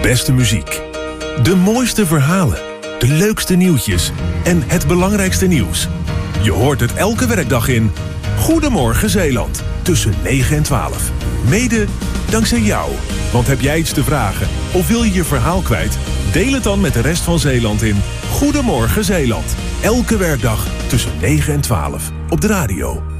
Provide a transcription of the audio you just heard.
beste muziek. De mooiste verhalen. De leukste nieuwtjes. En het belangrijkste nieuws. Je hoort het elke werkdag in Goedemorgen Zeeland. Tussen 9 en 12. Mede dankzij jou. Want heb jij iets te vragen of wil je je verhaal kwijt? Deel het dan met de rest van Zeeland in Goedemorgen Zeeland. Elke werkdag tussen 9 en 12 op de radio.